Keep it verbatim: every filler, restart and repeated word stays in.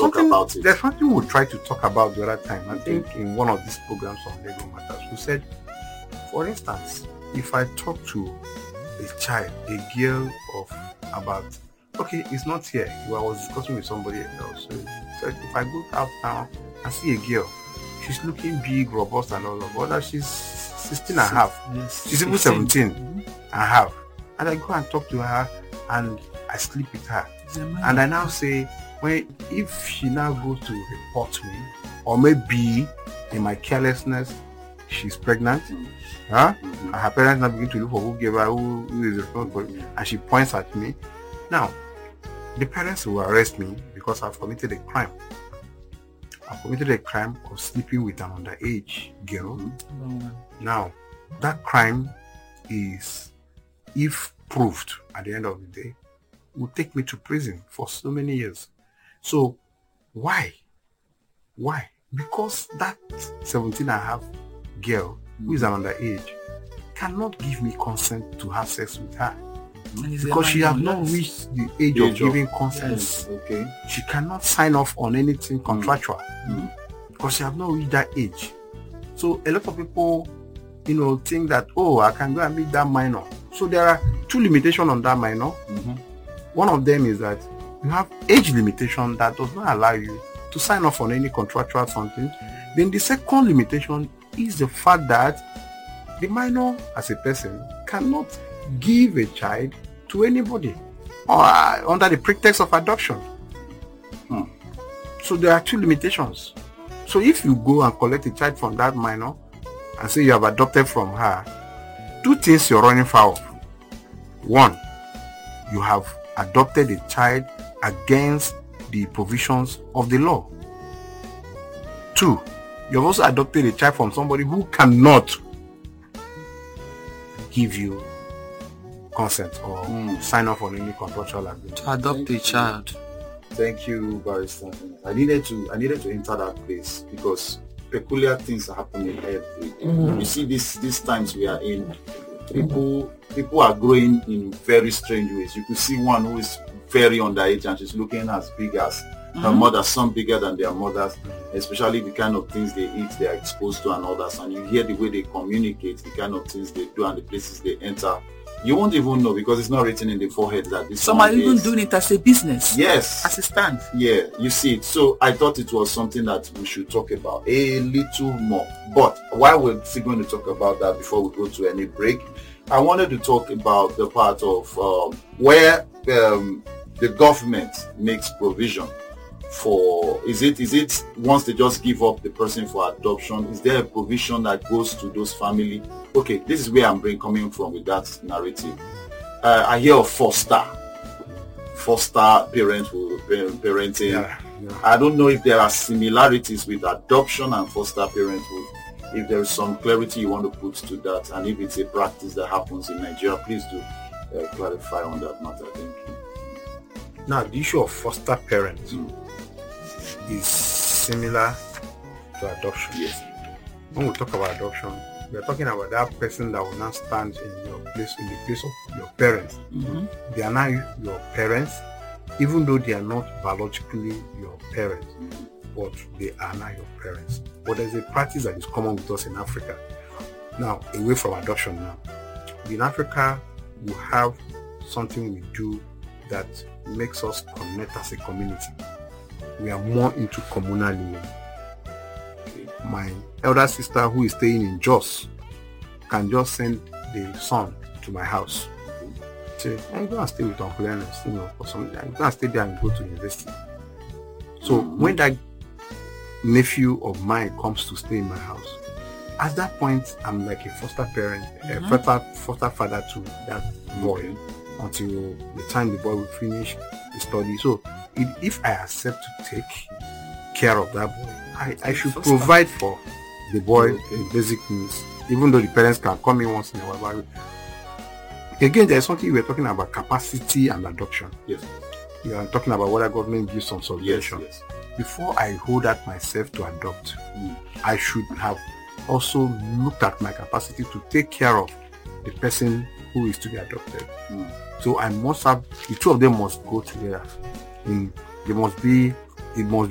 talk about it. There's something we tried to talk about the other time. I think in one of these programs on Lego Matters, we said, for instance, if I talk to a child, a girl of about, okay, it's not here. I was discussing with somebody else. So, so if I go out now and see a girl, she's looking big, robust, and all of that. She's sixteen and a half. Yes, She's even seventeen mm-hmm. and a half. And I go and talk to her and I sleep with her. And I now say, when if she now goes to report me, or maybe in my carelessness, she's pregnant, mm-hmm. huh? Mm-hmm. And her parents now begin to look for who gave her, who, who is responsible, mm-hmm. and she points at me. Now, the parents will arrest me because I've committed a crime. I've committed a crime of sleeping with an underage girl. Mm-hmm. Now, that crime is, if proved at the end of the day, will take me to prison for so many years. So, why? Why? Because that seventeen and a half girl, who is an underage, cannot give me consent to have sex with her. Because she has not reached the age of giving consent. Yes, okay. She cannot sign off on anything contractual. Mm. Because she has not reached that age. So a lot of people, you know, think that, oh, I can go and meet that minor. So there are two limitations on that minor. Mm-hmm. One of them is that you have age limitation that does not allow you to sign off on any contractual something. Then the second limitation is the fact that the minor as a person cannot give a child to anybody or uh, under the pretext of adoption. Hmm. So there are two limitations. So if you go and collect a child from that minor and say you have adopted from her, two things you're running foul of. One, you have adopted a child against the provisions of the law. Two, you have also adopted a child from somebody who cannot give you consent or mm. sign off on any contractual agreement. To adopt a child. Thank you, Barrister. I needed to I needed to enter that place because peculiar things are happening every day. Mm. You see, this these times we are in, people people are growing in very strange ways. You could see one who is very underage and she's looking as big as mm-hmm. her mother, some bigger than their mothers, especially the kind of things they eat, they are exposed to and others. And you hear the way they communicate, the kind of things they do and the places they enter. You won't even know because it's not written in the forehead that this some are even doing it as a business. Yes. As a stand. Yeah, you see it. So I thought it was something that we should talk about a little more. But while we're still going to talk about that before we go to any break, I wanted to talk about the part of um, where um, the government makes provision for, is it is it once they just give up the person for adoption, is there a provision that goes to those family? Okay, this is where I'm bring, coming from with that narrative. Uh, I hear of foster, foster parenthood, parenting. Yeah, yeah. I don't know if there are similarities with adoption and foster parenthood. If there is some clarity you want to put to that, and if it's a practice that happens in Nigeria, please do uh, clarify on that matter. Thank you. Now, the issue of foster parents mm. is similar to adoption. Yes. When we talk about adoption, we are talking about that person that will now stand in your place, in the place of your parents. Mm-hmm. They are now your parents, even though they are not biologically your parents, mm-hmm. but they are now your parents. But there's a practice that is common with us in Africa. Now, away from adoption now. In Africa, we have something we do that makes us connect as a community. We are more into communal living. My elder sister who is staying in Jos can just send the son to my house. Say, I'm going to stay with Uncle Ernest, you know, or something. I'm going to stay there and go to university. So mm-hmm. when that nephew of mine comes to stay in my house, at that point, I'm like a foster parent, mm-hmm. a foster, foster father to that boy mm-hmm. until the time the boy will finish the study. So it, if I accept to take care of that boy, I, I should provide for the boy okay. the basic needs, even though the parents can come in once in a while. Again, there's something we were talking about, capacity and adoption. Yes. We are talking about whether government gives some solution. Yes, yes. Before I hold out myself to adopt, mm. I should have also looked at my capacity to take care of the person who is to be adopted. Mm. So I must have, the two of them must go together. In, they must be, it must